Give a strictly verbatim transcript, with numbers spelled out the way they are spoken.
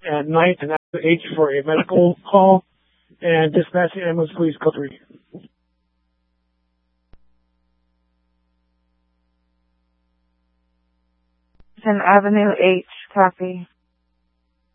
and ninth and H for a medical call. And dispatch the ambulance, please, code three. Avenue H, copy.